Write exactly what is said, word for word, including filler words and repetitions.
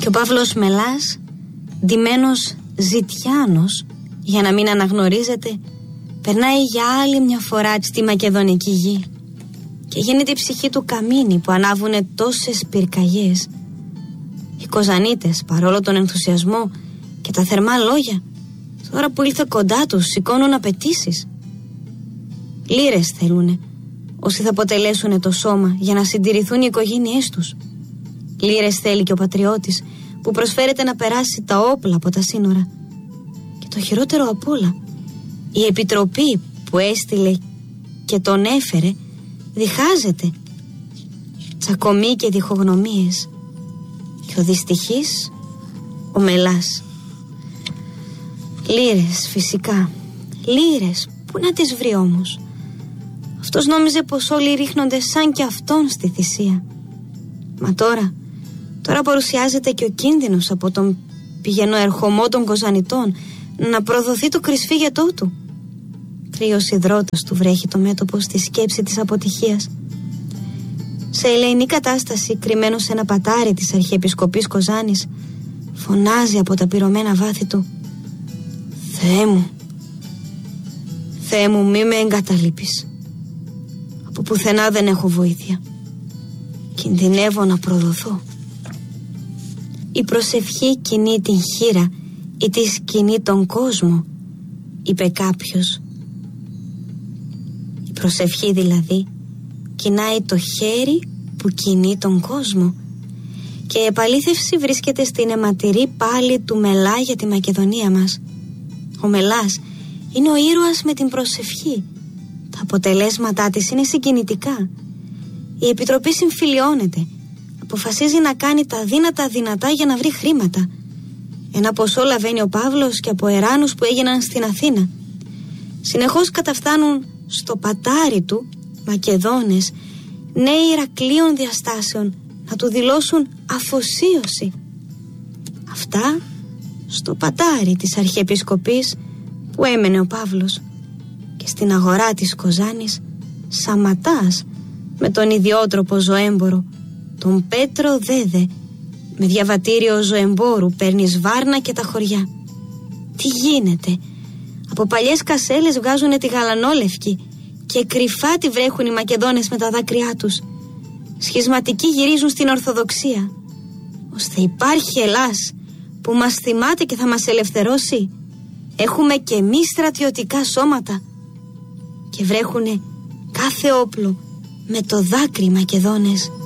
Και ο Παύλος Μελάς, ντυμένος ζητιάνος, για να μην αναγνωρίζεται, περνάει για άλλη μια φορά στη μακεδονική γη και γίνεται η ψυχή του καμίνι που ανάβουνε τόσες πυρκαγιές. Οι Κοζανίτες, παρόλο τον ενθουσιασμό και τα θερμά λόγια, τώρα που ήλθε κοντά τους σηκώνουν απαιτήσεις. Λίρες θέλουνε όσοι θα αποτελέσουν το σώμα για να συντηρηθούν οι οικογένειές τους. Λίρες θέλει και ο πατριώτης που προσφέρεται να περάσει τα όπλα από τα σύνορα. Και το χειρότερο απ' όλα, η επιτροπή που έστειλε και τον έφερε διχάζεται. Τσακωμοί και διχογνωμίες. Και ο δυστυχής, ο Μελάς. Λίρες φυσικά. Λίρες, πού να τις βρει όμως? Αυτός νόμιζε πως όλοι ρίχνονται σαν και αυτόν στη θυσία. Μα τώρα, τώρα παρουσιάζεται και ο κίνδυνος από τον πηγενό ερχομό των Κοζανιτών να προδοθεί το κρυσφύγετό του. Κρύος υδρότας του βρέχει το μέτωπο στη σκέψη της αποτυχίας. Σε ελεηνή κατάσταση, κρυμμένος σε ένα πατάρι της Αρχιεπισκοπής Κοζάνης, φωνάζει από τα πυρωμένα βάθη του: «Θεέ μου, Θεέ μου, μη με εγκαταλείπεις. Από πουθενά δεν έχω βοήθεια. Κινδυνεύω να προδοθώ». Η προσευχή κινεί την χείρα ή τη κινεί τον κόσμο, είπε κάποιος. Η προσευχή δηλαδή κινάει το χέρι που κινεί τον κόσμο. Και η επαλήθευση βρίσκεται στην αιματηρή πάλη του Μελά για τη Μακεδονία μας. Ο Μελάς είναι ο ήρωας με την προσευχή. Τα αποτελέσματά της είναι συγκινητικά. Η Επιτροπή συμφιλιώνεται. Αποφασίζει να κάνει τα δύνατα δυνατά για να βρει χρήματα. Ένα ποσό λαβαίνει ο Παύλος και από εράνους που έγιναν στην Αθήνα. Συνεχώς καταφθάνουν στο πατάρι του Μακεδόνες, νέοι Ηρακλείων διαστάσεων, να του δηλώσουν αφοσίωση. Αυτά στο πατάρι της Αρχιεπισκοπής που έμενε ο Παύλος. Και στην αγορά της Κοζάνης Σαματάς με τον ιδιότροπο ζωέμπορο, τον Πέτρο Δέδε, με διαβατήριο ζωεμπόρου παίρνει Σβάρνα και τα χωριά. Τι γίνεται? Από παλιές κασέλες βγάζουνε τη γαλανόλευκη και κρυφά τη βρέχουν οι Μακεδόνες με τα δάκρυά τους. Σχισματικοί γυρίζουν στην Ορθοδοξία, ώστε υπάρχει Ελλάς που μας θυμάται και θα μας ελευθερώσει. Έχουμε και εμείς στρατιωτικά σώματα. Και βρέχουνε κάθε όπλο με το δάκρυ οι Μακεδόνες.